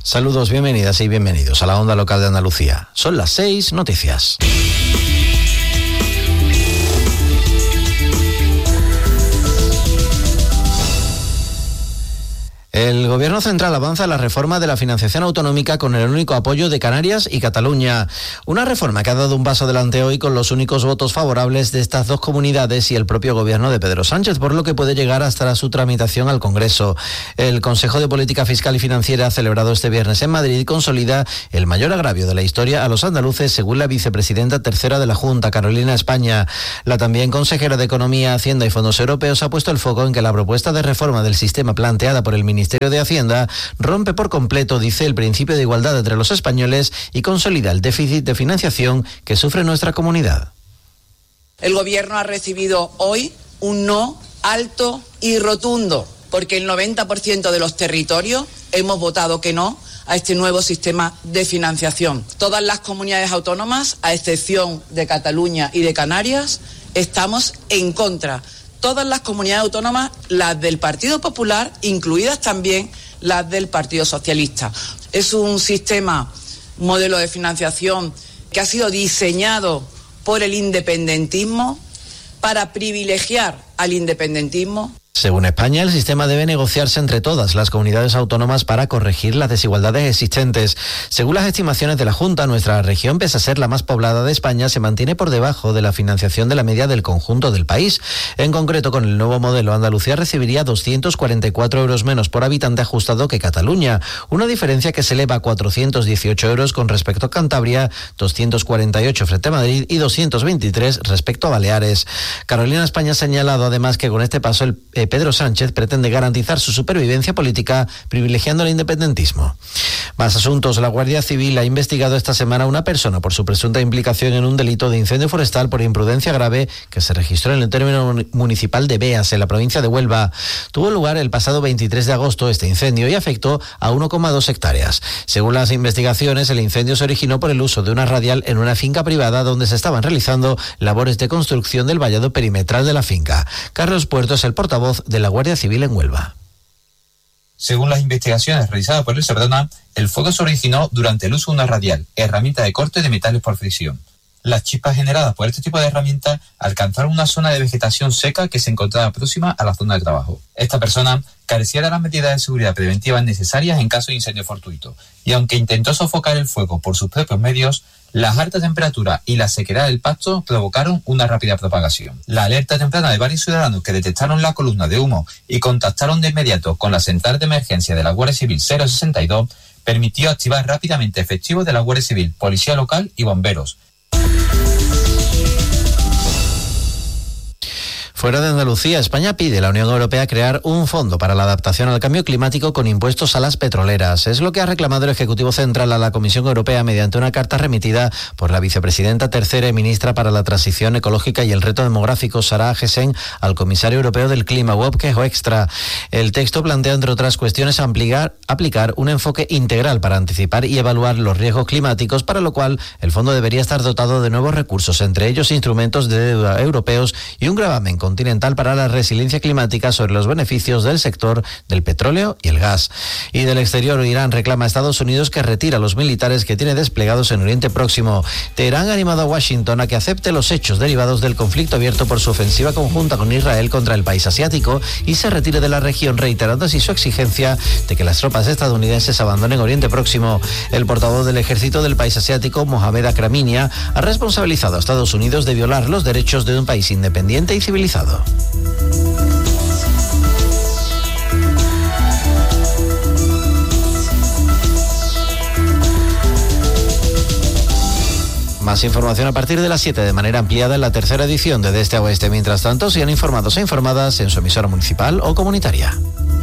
Saludos, bienvenidas y bienvenidos a la Onda Local de Andalucía. Son las 6, noticias. El Gobierno central avanza en la reforma de la financiación autonómica con el único apoyo de Canarias y Cataluña. Una reforma que ha dado un paso adelante hoy con los únicos votos favorables de estas dos comunidades y el propio Gobierno de Pedro Sánchez, por lo que puede llegar hasta su tramitación al Congreso. El Consejo de Política Fiscal y Financiera, celebrado este viernes en Madrid, consolida el mayor agravio de la historia a los andaluces, según la vicepresidenta tercera de la Junta, Carolina España. La también consejera de Economía, Hacienda y Fondos Europeos ha puesto el foco en que la propuesta de reforma del sistema planteada por el Ministerio de Hacienda rompe por completo, dice, el principio de igualdad entre los españoles y consolida el déficit de financiación que sufre nuestra comunidad. El Gobierno ha recibido hoy un no alto y rotundo, porque el 90% de los territorios hemos votado que no a este nuevo sistema de financiación. Todas las comunidades autónomas, a excepción de Cataluña y de Canarias, estamos en contra. Todas las comunidades autónomas, las del Partido Popular, incluidas también las del Partido Socialista. Es un sistema, un modelo de financiación que ha sido diseñado por el independentismo para privilegiar al independentismo. Según España, el sistema debe negociarse entre todas las comunidades autónomas para corregir las desigualdades existentes. Según las estimaciones de la Junta, nuestra región, pese a ser la más poblada de España, se mantiene por debajo de la financiación de la media del conjunto del país. En concreto, con el nuevo modelo, Andalucía recibiría 244 euros menos por habitante ajustado que Cataluña, una diferencia que se eleva a 418 euros con respecto a Cantabria, 248 frente a Madrid y 223 respecto a Baleares. Carolina España ha señalado además que con este paso Pedro Sánchez pretende garantizar su supervivencia política privilegiando el independentismo. Más asuntos. La Guardia Civil ha investigado esta semana a una persona por su presunta implicación en un delito de incendio forestal por imprudencia grave que se registró en el término municipal de Beas, en la provincia de Huelva. Tuvo lugar el pasado 23 de agosto este incendio y afectó a 1,2 hectáreas. Según las investigaciones, el incendio se originó por el uso de una radial en una finca privada donde se estaban realizando labores de construcción del vallado perimetral de la finca. Carlos Puerto es el portavoz de la Guardia Civil en Huelva. Según las investigaciones realizadas por el Serdona, el fuego se originó durante el uso de una radial, herramienta de corte de metales por fricción. Las chispas generadas por este tipo de herramientas alcanzaron una zona de vegetación seca que se encontraba próxima a la zona de trabajo. Esta persona carecía de las medidas de seguridad preventivas necesarias en caso de incendio fortuito, y aunque intentó sofocar el fuego por sus propios medios, las altas temperaturas y la sequedad del pasto provocaron una rápida propagación. La alerta temprana de varios ciudadanos que detectaron la columna de humo y contactaron de inmediato con la central de emergencia de la Guardia Civil 062 permitió activar rápidamente efectivos de la Guardia Civil, Policía Local y bomberos. Fuera de Andalucía, España pide a la Unión Europea crear un fondo para la adaptación al cambio climático con impuestos a las petroleras. Es lo que ha reclamado el Ejecutivo Central a la Comisión Europea mediante una carta remitida por la vicepresidenta tercera y ministra para la Transición Ecológica y el Reto Demográfico, Sara Agesen, al comisario europeo del Clima, Wopke Hoekstra. El texto plantea, entre otras cuestiones, aplicar un enfoque integral para anticipar y evaluar los riesgos climáticos, para lo cual el fondo debería estar dotado de nuevos recursos, entre ellos instrumentos de deuda europeos y un gravamen continental para la resiliencia climática sobre los beneficios del sector del petróleo y el gas. Y del exterior, Irán reclama a Estados Unidos que retire a los militares que tiene desplegados en Oriente Próximo. Teherán ha animado a Washington a que acepte los hechos derivados del conflicto abierto por su ofensiva conjunta con Israel contra el país asiático y se retire de la región, reiterando así su exigencia de que las tropas estadounidenses abandonen Oriente Próximo. El portavoz del ejército del país asiático, Mohamed Akraminia, ha responsabilizado a Estados Unidos de violar los derechos de un país independiente y civilizado. Más información a partir de las 7 de manera ampliada en la tercera edición de Este a Oeste. Mientras tanto, sean informados e informadas en su emisora municipal o comunitaria.